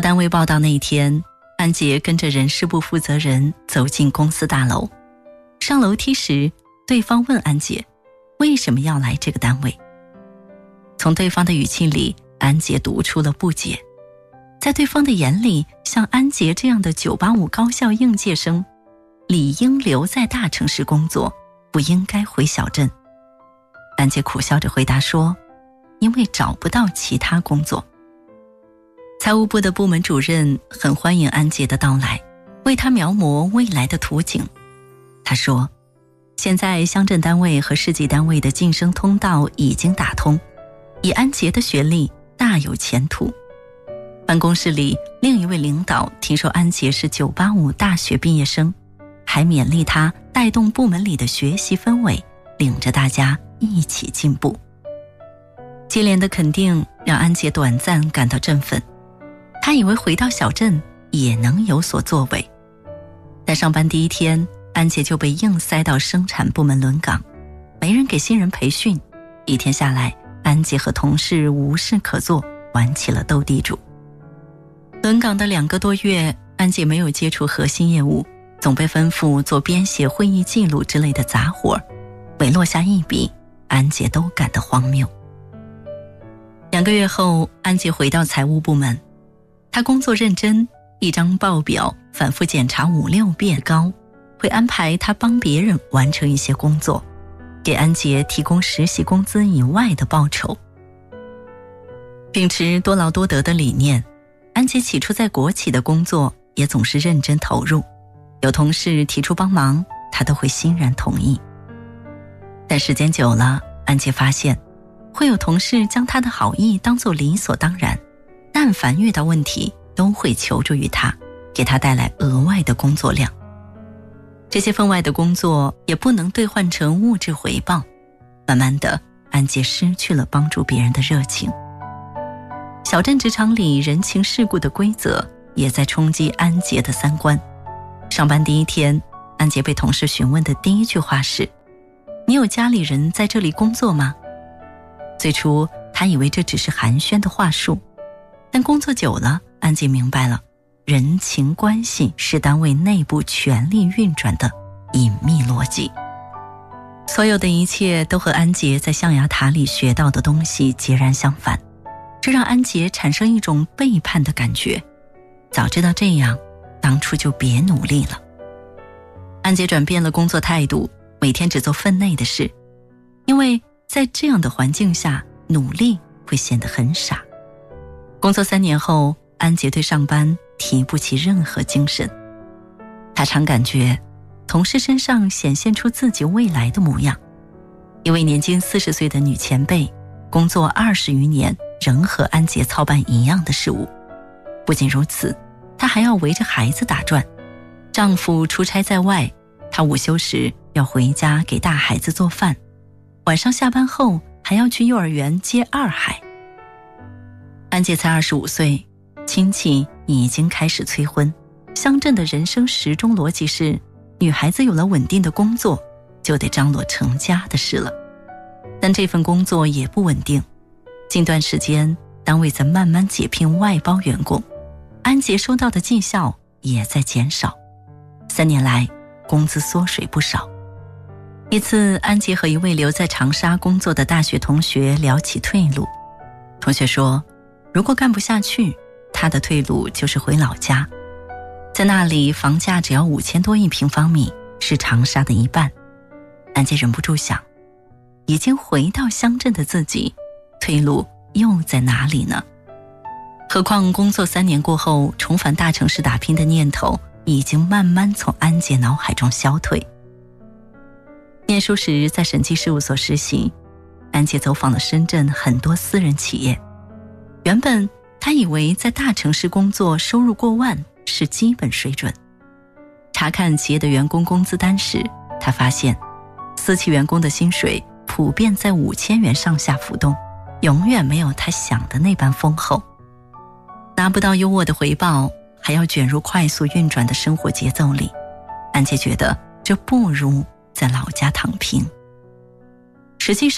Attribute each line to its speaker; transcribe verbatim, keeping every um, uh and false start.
Speaker 1: 单位报道那天，安杰跟着人事部负责人走进公司大楼。上楼梯时，对方问安杰为什么要来这个单位。从对方的语气里，安杰读出了不解。在对方的眼里，像安杰这样的九八五高校应届生，理应留在大城市工作，不应该回小镇。安杰苦笑着回答说，因为找不到其他工作。财务部的部门主任很欢迎安杰的到来，为他描摹未来的图景。他说，现在乡镇单位和市级单位的晋升通道已经打通，以安杰的学历大有前途。办公室里，另一位领导听说安杰是九八五大学毕业生，还勉励他带动部门里的学习氛围，领着大家一起进步。接连的肯定让安杰短暂感到振奋，他以为回到小镇也能有所作为。但上班第一天，安杰就被硬塞到生产部门轮岗，没人给新人培训。一天下来，安杰和同事无事可做，玩起了斗地主。轮岗的两个多月，安杰没有接触核心业务，总被吩咐做编写会议记录之类的杂活，每落下一笔，安杰都感到荒谬。两个月后，安杰回到财务部门，他工作认真，一张报表反复检查五六遍高，会安排他帮别人完成一些工作，给安杰提供实习工资以外的报酬。秉持多劳多得的理念，安杰起初在国企的工作也总是认真投入，有同事提出帮忙，他都会欣然同意。但时间久了，安杰发现会有同事将他的好意当作理所当然，但凡遇到问题都会求助于他，给他带来额外的工作量。这些分外的工作也不能兑换成物质回报，慢慢的，安杰失去了帮助别人的热情。小镇职场里人情世故的规则也在冲击安杰的三观。上班第一天，安杰被同事询问的第一句话是，你有家里人在这里工作吗？最初他以为这只是寒暄的话术，但工作久了，安杰明白了，人情关系是单位内部权力运转的隐秘逻辑。所有的一切都和安杰在象牙塔里学到的东西截然相反，这让安杰产生一种背叛的感觉。早知道这样，当初就别努力了。安杰转变了工作态度，每天只做分内的事，因为在这样的环境下，努力会显得很傻。工作三年后，安杰对上班提不起任何精神。他常感觉同事身上显现出自己未来的模样。一位年近四十岁的女前辈，工作二十余年，仍和安杰操办一样的事务。不仅如此，她还要围着孩子打转。丈夫出差在外，她午休时要回家给大孩子做饭，晚上下班后还要去幼儿园接二孩。安杰才二十五岁，亲戚已经开始催婚。乡镇的人生时钟逻辑是，女孩子有了稳定的工作，就得张罗成家的事了。但这份工作也不稳定，近段时间单位在慢慢解聘外包员工，安杰收到的绩效也在减少，三年来工资缩水不少。一次，安杰和一位留在长沙工作的大学同学聊起退路。同学说，如果干不下去，他的退路就是回老家，在那里房价只要五千多一平方米，是长沙的一半。安杰忍不住想，已经回到乡镇的自己，退路又在哪里呢？何况工作三年过后，重返大城市打拼的念头已经慢慢从安杰脑海中消退。念书时在审计事务所实习，安杰走访了深圳很多私人企业。原本他以为在大城市工作收入过万是基本水准，查看企业的员工工资单时，他发现私企员工的薪水普遍在五千元上下浮动，永远没有他想的那般丰厚。拿不到优渥的回报，还要卷入快速运转的生活节奏里，安杰觉得这不如在老家躺平。实际上